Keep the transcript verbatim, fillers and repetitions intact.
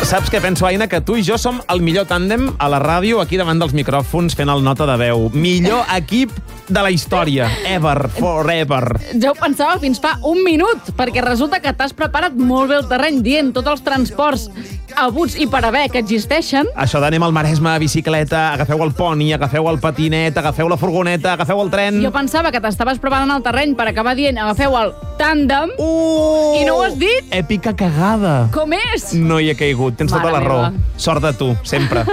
Saps què penso, Aina? Que tu i jo som el millor tàndem a la ràdio, aquí davant dels micròfons, fent el nota de veu. Millor equip de la història. Ever, forever. Ja ho pensava fins fa un minut, perquè resulta que t'has preparat molt bé el terreny dient tots els transports abuts i per haver que existeixen. Això d'anem al Maresme a bicicleta, agafeu el poni, agafeu el patinet, agafeu la furgoneta, agafeu el tren... Jo pensava que t'estaves preparant el terreny per acabar dient agafeu el tàndem uh, i no ho has dit. Èpica cagada. Com és? No hi he caigut, tens Mare tota la raó. meva. Sort de tu, sempre.